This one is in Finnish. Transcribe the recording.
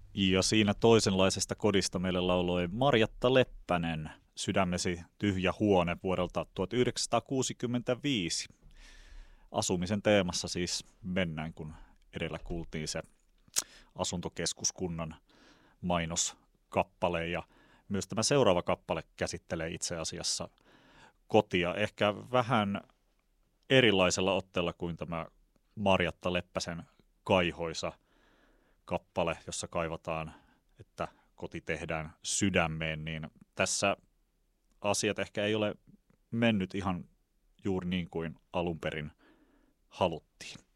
Ja siinä toisenlaisesta kodista meille lauloi Marjatta Leppänen, Sydämesi tyhjä huone vuodelta 1965. Asumisen teemassa siis mennään, kun edellä kuultiin se asuntokeskuskunnan mainoskappale. Ja myös tämä seuraava kappale käsittelee itse asiassa kotia ehkä vähän erilaisella otteella kuin tämä Marjatta Leppäsen kaihoisa kappale, jossa kaivataan, että koti tehdään sydämeen, niin tässä asiat ehkä ei ole mennyt ihan juuri niin kuin alun perin haluttiin.